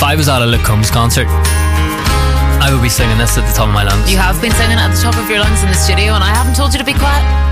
If I was at a Luke Combs concert, I would be singing this at the top of my lungs. You have been singing at the top of your lungs in the studio, and I haven't told you to be quiet.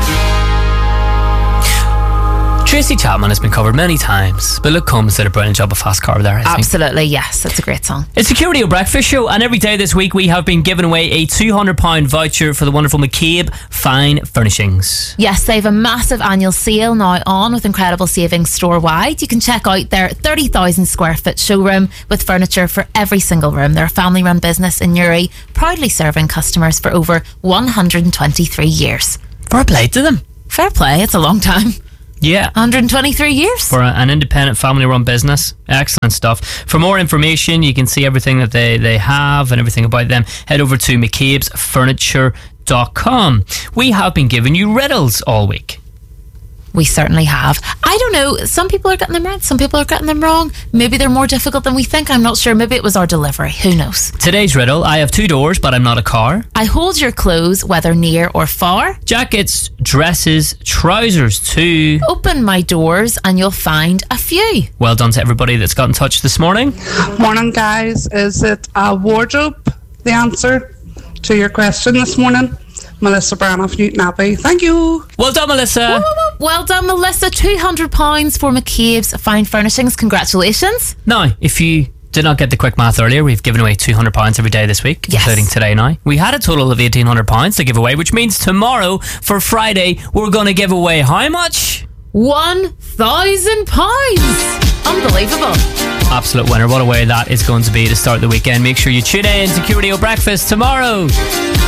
Tracy Chapman has been covered many times, but Luke Combs did a brilliant job of Fast Car there, I think. Absolutely, yes. It's a great song. It's the Security Breakfast Show, and every day this week we have been giving away a £200 voucher for the wonderful McCabe Fine Furnishings. Yes, they have a massive annual sale now on with incredible savings store-wide. You can check out their 30,000 square foot showroom with furniture for every single room. They're a family-run business in Newry, proudly serving customers for over 123 years. Fair play to them. Fair play, it's a long time. Yeah. 123 years. For an independent family-run business. Excellent stuff. For more information, you can see everything that they have and everything about them. Head over to mccabesfurniture.com. We have been giving you riddles all week. We certainly have. I don't know, some people are getting them right, some people are getting them wrong. Maybe they're more difficult than we think, I'm not sure. Maybe it was our delivery, who knows. Today's riddle: I have two doors but I'm not a car. I hold your clothes whether near or far. Jackets, dresses, trousers too. Open my doors and you'll find a few. Well done to everybody that's got in touch this morning. Morning, guys. Is it a wardrobe, the answer to your question this morning? Melissa Brown of Newton Abbey. Thank you. Well done, Melissa. Well done, Melissa. £200 for McCabe's Fine Furnishings. Congratulations. Now, if you did not get the quick math earlier, we've given away £200 every day this week, yes, including today now. We had a total of £1,800 to give away, which means tomorrow, for Friday, we're going to give away how much? £1,000. Unbelievable. Absolute winner. What a way that is going to be to start the weekend. Make sure you tune in to QRadio Breakfast tomorrow.